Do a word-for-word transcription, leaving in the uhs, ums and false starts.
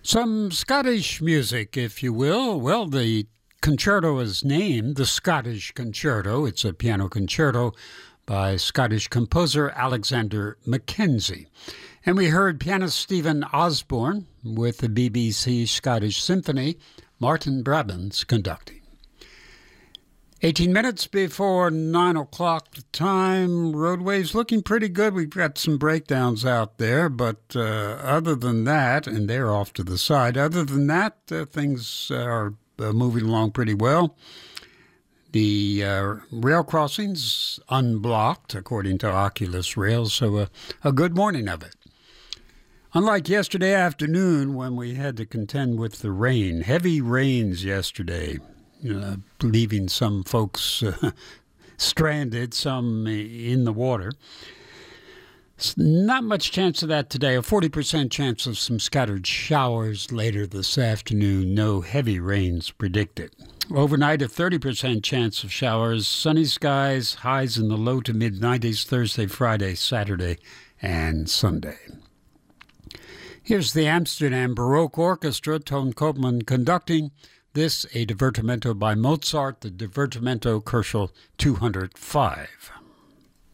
Some Scottish music, if you will. Well, the concerto is named the Scottish Concerto. It's a piano concerto by Scottish composer Alexander Mackenzie. And we heard pianist Stephen Osborne with the B B C Scottish Symphony, Martin Brabants conducting. eighteen minutes before nine o'clock the time. Roadways looking pretty good. We've got some breakdowns out there, but uh, other than that, and they're off to the side, other than that, uh, things are uh, moving along pretty well. The uh, rail crossings unblocked, according to Oculus Rail, so a, a good morning of it. Unlike yesterday afternoon when we had to contend with the rain, heavy rains yesterday, uh, leaving some folks uh, stranded, some in the water. Not much chance of that today. A forty percent chance of some scattered showers later this afternoon. No heavy rains predicted. Overnight, a thirty percent chance of showers. Sunny skies, highs in the low to mid nineties Thursday, Friday, Saturday, and Sunday. Here's the Amsterdam Baroque Orchestra, Toon Koopman conducting. This, a divertimento by Mozart, the Divertimento Kochel two hundred five.